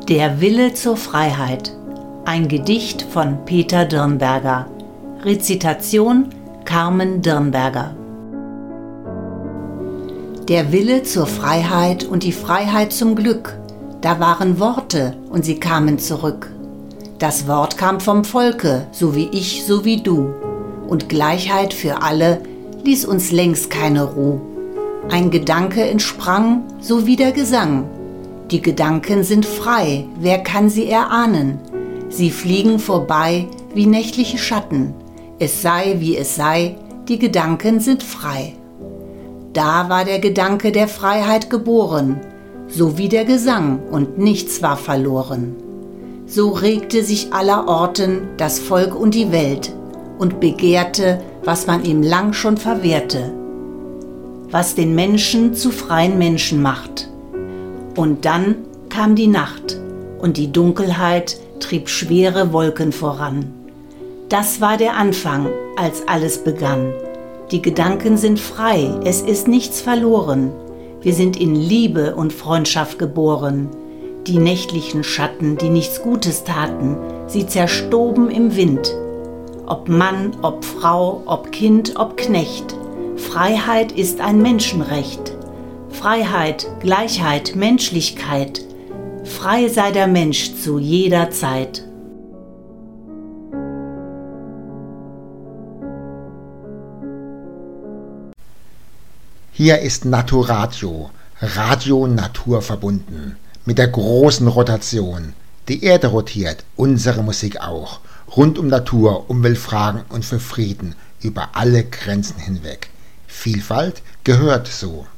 Der Wille zur Freiheit. Ein Gedicht von Peter Dirnberger. Rezitation Carmen Dirnberger. Der Wille zur Freiheit und die Freiheit zum Glück, da waren Worte und sie kamen zurück. Das Wort kam vom Volke, so wie ich, so wie du. Und Gleichheit für alle ließ uns längst keine Ruh. Ein Gedanke entsprang, so wie der Gesang. Die Gedanken sind frei, wer kann sie erahnen? Sie fliegen vorbei wie nächtliche Schatten. Es sei, wie es sei, die Gedanken sind frei. Da war der Gedanke der Freiheit geboren, so wie der Gesang, und nichts war verloren. So regte sich allerorten das Volk und die Welt und begehrte, was man ihm lang schon verwehrte, was den Menschen zu freien Menschen macht. Und dann kam die Nacht und die Dunkelheit trieb schwere Wolken voran. Das war der Anfang, als alles begann. Die Gedanken sind frei, es ist nichts verloren. Wir sind in Liebe und Freundschaft geboren. Die nächtlichen Schatten, die nichts Gutes taten, sie zerstoben im Wind. Ob Mann, ob Frau, ob Kind, ob Knecht, Freiheit ist ein Menschenrecht. Freiheit, Gleichheit, Menschlichkeit, frei sei der Mensch zu jeder Zeit. Hier ist Naturadio, Radio naturverbunden, mit der großen Rotation. Die Erde rotiert, unsere Musik auch, rund um Natur, Umweltfragen und für Frieden, über alle Grenzen hinweg. Vielfalt gehört so.